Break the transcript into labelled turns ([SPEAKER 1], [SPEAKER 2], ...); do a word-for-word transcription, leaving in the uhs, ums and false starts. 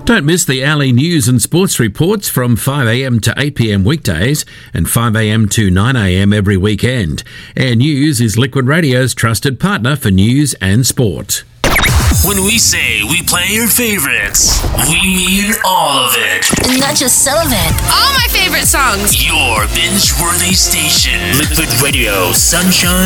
[SPEAKER 1] Don't miss the Alley news and sports reports from five a m to eight p m weekdays and five a m to nine a m every weekend. Air News is Liquid Radio's trusted partner for news and sport.
[SPEAKER 2] When we say we play your favorites, we mean all of it.
[SPEAKER 3] Not just some of it.
[SPEAKER 4] All my favorite songs.
[SPEAKER 2] Your binge-worthy station. Liquid Radio, Sunshine